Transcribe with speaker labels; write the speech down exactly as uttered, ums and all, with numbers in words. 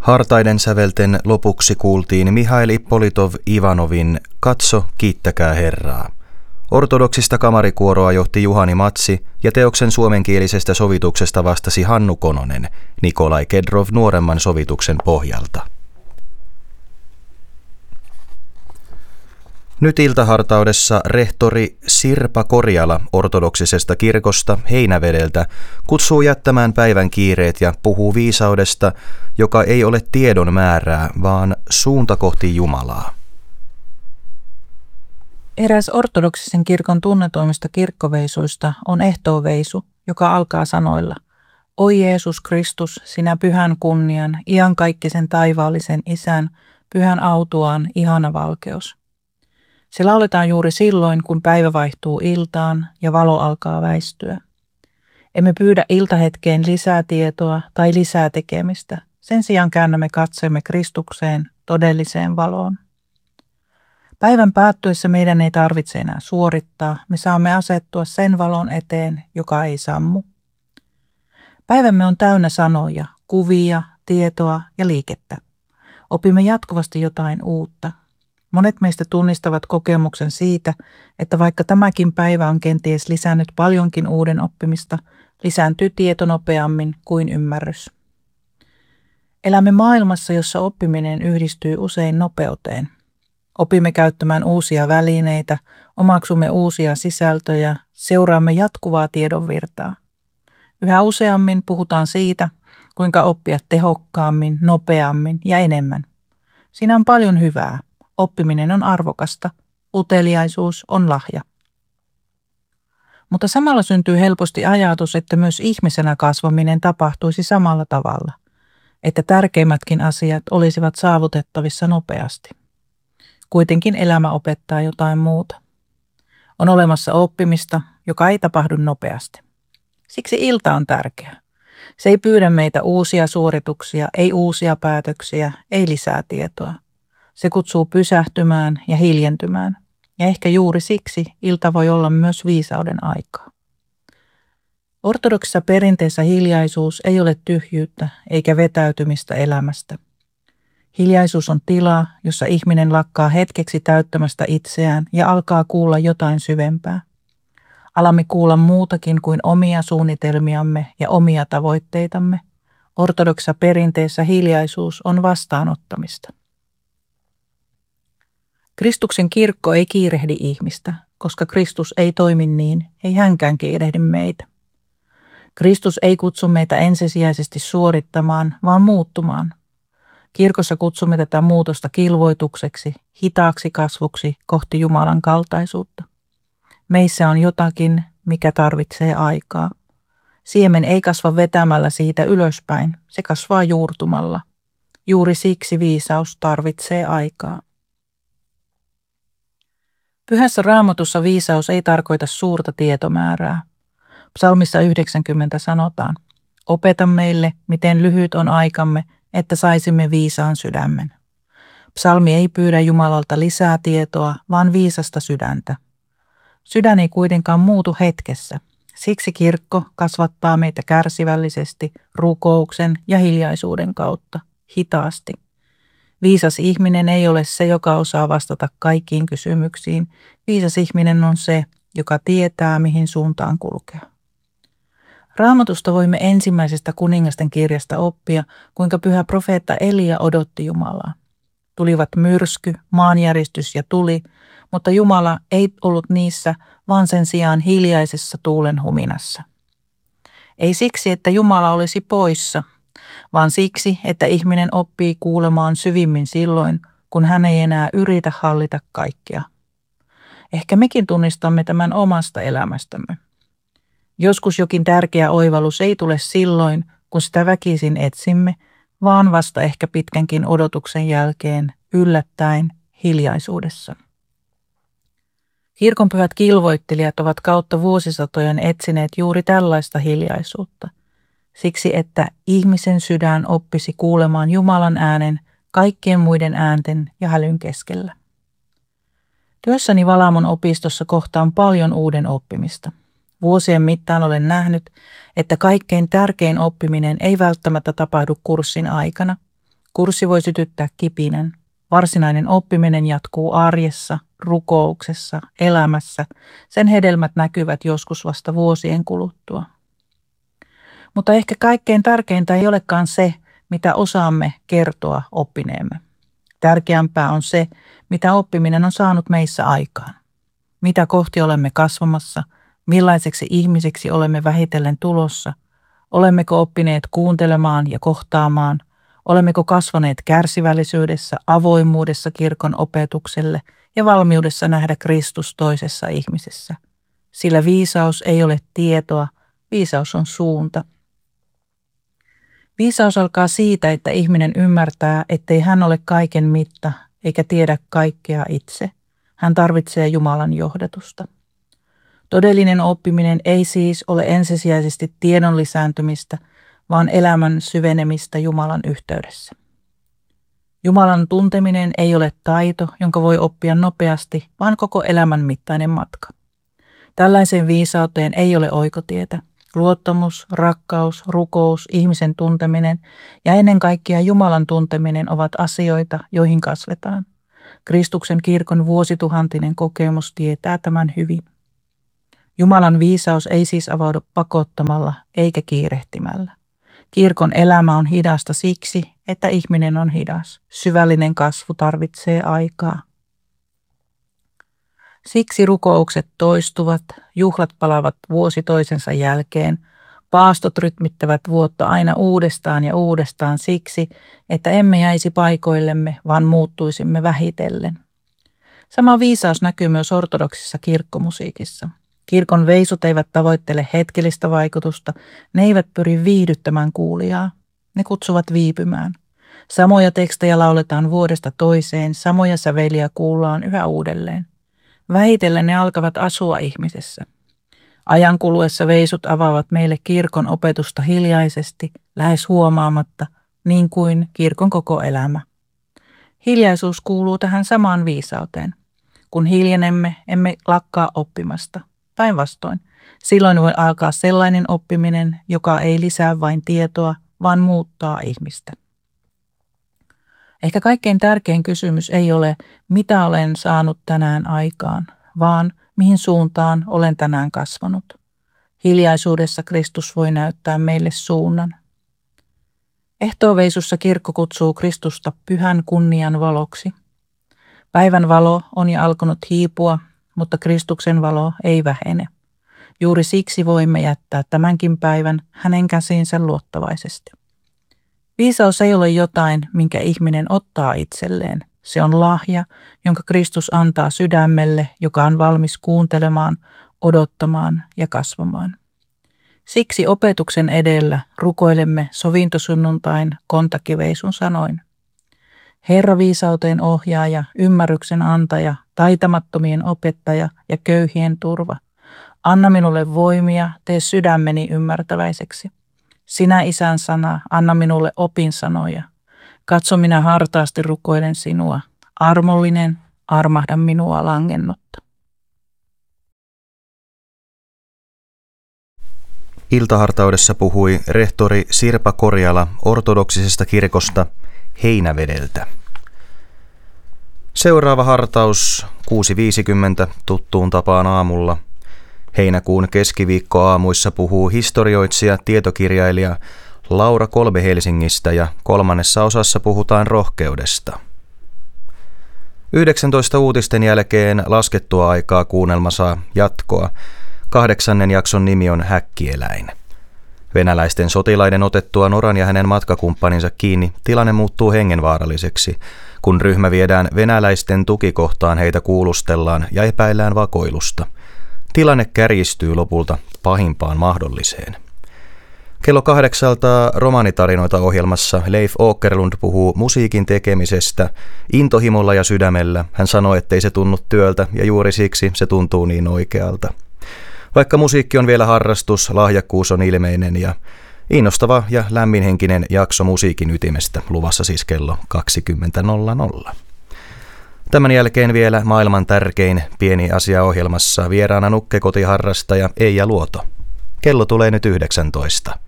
Speaker 1: Hartaiden sävelten lopuksi kuultiin Mihail Ippolitov-Ivanovin Katso, kiittäkää Herraa. Ortodoksista kamarikuoroa johti Juhani Matsi ja teoksen suomenkielisestä sovituksesta vastasi Hannu Kononen, Nikolai Kedrov nuoremman sovituksen pohjalta. Nyt iltahartaudessa rehtori Sirpa Korjala ortodoksisesta kirkosta Heinävedeltä kutsuu jättämään päivän kiireet ja puhuu viisaudesta, joka ei ole tiedon määrää, vaan suunta kohti Jumalaa.
Speaker 2: Eräs ortodoksisen kirkon tunnetuimmista kirkkoveisuista on ehtooveisu, joka alkaa sanoilla: Oi Jeesus Kristus, sinä pyhän kunnian, iankaikkisen taivaallisen Isän, pyhän autuaan, ihana valkeus. Se lauletaan juuri silloin, kun päivä vaihtuu iltaan ja valo alkaa väistyä. Emme pyydä iltahetkeen lisää tietoa tai lisää tekemistä. Sen sijaan käännämme katseemme Kristukseen, todelliseen valoon. Päivän päättyessä meidän ei tarvitse enää suorittaa. Me saamme asettua sen valon eteen, joka ei sammu. Päivämme on täynnä sanoja, kuvia, tietoa ja liikettä. Opimme jatkuvasti jotain uutta. Monet meistä tunnistavat kokemuksen siitä, että vaikka tämäkin päivä on kenties lisännyt paljonkin uuden oppimista, lisääntyy tieto nopeammin kuin ymmärrys. Elämme maailmassa, jossa oppiminen yhdistyy usein nopeuteen. Opimme käyttämään uusia välineitä, omaksumme uusia sisältöjä, seuraamme jatkuvaa tiedonvirtaa. Yhä useammin puhutaan siitä, kuinka oppia tehokkaammin, nopeammin ja enemmän. Siinä on paljon hyvää. Oppiminen on arvokasta, uteliaisuus on lahja. Mutta samalla syntyy helposti ajatus, että myös ihmisenä kasvaminen tapahtuisi samalla tavalla, että tärkeimmätkin asiat olisivat saavutettavissa nopeasti. Kuitenkin elämä opettaa jotain muuta. On olemassa oppimista, joka ei tapahdu nopeasti. Siksi ilta on tärkeä. Se ei pyydä meitä uusia suorituksia, ei uusia päätöksiä, ei lisää tietoa. Se kutsuu pysähtymään ja hiljentymään, ja ehkä juuri siksi ilta voi olla myös viisauden aikaa. Ortodoksissa perinteessä hiljaisuus ei ole tyhjyyttä eikä vetäytymistä elämästä. Hiljaisuus on tila, jossa ihminen lakkaa hetkeksi täyttämästä itseään ja alkaa kuulla jotain syvempää. Alamme kuulla muutakin kuin omia suunnitelmiamme ja omia tavoitteitamme. Ortodoksissa perinteessä hiljaisuus on vastaanottamista. Kristuksen kirkko ei kiirehdi ihmistä, koska Kristus ei toimi niin, ei hänkään kiirehdi meitä. Kristus ei kutsu meitä ensisijaisesti suorittamaan, vaan muuttumaan. Kirkossa kutsumme tätä muutosta kilvoitukseksi, hitaaksi kasvuksi kohti Jumalan kaltaisuutta. Meissä on jotakin, mikä tarvitsee aikaa. Siemen ei kasva vetämällä siitä ylöspäin, se kasvaa juurtumalla. Juuri siksi viisaus tarvitsee aikaa. Pyhässä Raamatussa viisaus ei tarkoita suurta tietomäärää. Psalmissa yhdeksänkymmentä sanotaan: Opeta meille, miten lyhyt on aikamme, että saisimme viisaan sydämen. Psalmi ei pyydä Jumalalta lisää tietoa, vaan viisasta sydäntä. Sydän ei kuitenkaan muutu hetkessä. Siksi kirkko kasvattaa meitä kärsivällisesti rukouksen ja hiljaisuuden kautta, hitaasti. Viisas ihminen ei ole se, joka osaa vastata kaikkiin kysymyksiin. Viisas ihminen on se, joka tietää, mihin suuntaan kulkea. Raamatusta voimme ensimmäisestä kuningasten kirjasta oppia, kuinka pyhä profeetta Elia odotti Jumalaa. Tulivat myrsky, maanjäristys ja tuli, mutta Jumala ei ollut niissä, vaan sen sijaan hiljaisessa tuulen huminassa. Ei siksi, että Jumala olisi poissa, vaan siksi, että ihminen oppii kuulemaan syvimmin silloin, kun hän ei enää yritä hallita kaikkea. Ehkä mekin tunnistamme tämän omasta elämästämme. Joskus jokin tärkeä oivallus ei tule silloin, kun sitä väkisin etsimme, vaan vasta ehkä pitkänkin odotuksen jälkeen, yllättäen, hiljaisuudessa. Kirkonpyhät kilvoittelijat ovat kautta vuosisatojen etsineet juuri tällaista hiljaisuutta. Siksi, että ihmisen sydän oppisi kuulemaan Jumalan äänen kaikkien muiden äänten ja hälyn keskellä. Työssäni Valamon opistossa kohtaan paljon uuden oppimista. Vuosien mittaan olen nähnyt, että kaikkein tärkein oppiminen ei välttämättä tapahdu kurssin aikana. Kurssi voi sytyttää kipinän. Varsinainen oppiminen jatkuu arjessa, rukouksessa, elämässä. Sen hedelmät näkyvät joskus vasta vuosien kuluttua. Mutta ehkä kaikkein tärkeintä ei olekaan se, mitä osaamme kertoa oppineemme. Tärkeämpää on se, mitä oppiminen on saanut meissä aikaan. Mitä kohti olemme kasvamassa, millaiseksi ihmisiksi olemme vähitellen tulossa, olemmeko oppineet kuuntelemaan ja kohtaamaan, olemmeko kasvaneet kärsivällisyydessä, avoimuudessa kirkon opetukselle ja valmiudessa nähdä Kristus toisessa ihmisessä. Sillä viisaus ei ole tietoa, viisaus on suunta. Viisaus alkaa siitä, että ihminen ymmärtää, ettei hän ole kaiken mitta eikä tiedä kaikkea itse. Hän tarvitsee Jumalan johdatusta. Todellinen oppiminen ei siis ole ensisijaisesti tiedon lisääntymistä, vaan elämän syvenemistä Jumalan yhteydessä. Jumalan tunteminen ei ole taito, jonka voi oppia nopeasti, vaan koko elämän mittainen matka. Tällaiseen viisauteen ei ole oikotietä. Luottamus, rakkaus, rukous, ihmisen tunteminen ja ennen kaikkea Jumalan tunteminen ovat asioita, joihin kasvetaan. Kristuksen kirkon vuosituhantinen kokemus tietää tämän hyvin. Jumalan viisaus ei siis avaudu pakottamalla eikä kiirehtimällä. Kirkon elämä on hidasta siksi, että ihminen on hidas. Syvällinen kasvu tarvitsee aikaa. Siksi rukoukset toistuvat, juhlat palavat vuosi toisensa jälkeen, paastot rytmittävät vuotta aina uudestaan ja uudestaan siksi, että emme jäisi paikoillemme, vaan muuttuisimme vähitellen. Sama viisaus näkyy myös ortodoksissa kirkkomusiikissa. Kirkon veisut eivät tavoittele hetkellistä vaikutusta, ne eivät pyri viihdyttämään kuulijaa, ne kutsuvat viipymään. Samoja tekstejä lauletaan vuodesta toiseen, samoja säveliä kuullaan yhä uudelleen. Vähitellen ne alkavat asua ihmisessä. Ajan kuluessa veisut avaavat meille kirkon opetusta hiljaisesti, lähes huomaamatta, niin kuin kirkon koko elämä. Hiljaisuus kuuluu tähän samaan viisauteen. Kun hiljenemme, emme lakkaa oppimasta. Päinvastoin, silloin voi alkaa sellainen oppiminen, joka ei lisää vain tietoa, vaan muuttaa ihmistä. Ehkä kaikkein tärkein kysymys ei ole, mitä olen saanut tänään aikaan, vaan mihin suuntaan olen tänään kasvanut. Hiljaisuudessa Kristus voi näyttää meille suunnan. Ehtooveisussa kirkko kutsuu Kristusta pyhän kunnian valoksi. Päivän valo on jo alkanut hiipua, mutta Kristuksen valo ei vähene. Juuri siksi voimme jättää tämänkin päivän hänen käsiinsä luottavaisesti. Viisaus ei ole jotain, minkä ihminen ottaa itselleen. Se on lahja, jonka Kristus antaa sydämelle, joka on valmis kuuntelemaan, odottamaan ja kasvamaan. Siksi opetuksen edellä rukoilemme sovintosunnuntain kontakiveisun sanoin. Herra viisauteen ohjaaja, ymmärryksen antaja, taitamattomien opettaja ja köyhien turva. Anna minulle voimia, tee sydämeni ymmärtäväiseksi. Sinä, Isän sana, anna minulle opin sanoja. Katso, minä hartaasti rukoilen sinua. Armollinen, armahda minua langennutta.
Speaker 1: Iltahartaudessa puhui rehtori Sirpa Korjala ortodoksisesta kirkosta Heinävedeltä. Seuraava hartaus kuusi viisikymmentä tuttuun tapaan aamulla. Heinäkuun keskiviikkoaamuissa puhuu historioitsija, tietokirjailija Laura Kolbe Helsingistä ja kolmannessa osassa puhutaan rohkeudesta. yhdeksäntoista uutisten jälkeen laskettua aikaa kuunnelma saa jatkoa. Kahdeksannen jakson nimi on Häkkieläin. Venäläisten sotilaiden otettua Noran ja hänen matkakumppaninsa kiinni tilanne muuttuu hengenvaaralliseksi. Kun ryhmä viedään venäläisten tukikohtaan, heitä kuulustellaan ja epäillään vakoilusta. Tilanne kärjistyy lopulta pahimpaan mahdolliseen. Kello kahdeksalta romaanitarinoita ohjelmassa Leif Åkerlund puhuu musiikin tekemisestä intohimolla ja sydämellä. Hän sanoo, ettei se tunnu työltä ja juuri siksi se tuntuu niin oikealta. Vaikka musiikki on vielä harrastus, lahjakkuus on ilmeinen ja innostava ja lämminhenkinen jakso musiikin ytimestä luvassa siis kello kaksikymmentä nolla nolla. Tämän jälkeen vielä maailman tärkein pieni asia ohjelmassa vieraana nukkekotiharrastaja Eija Luoto. Kello tulee nyt yhdeksäntoista.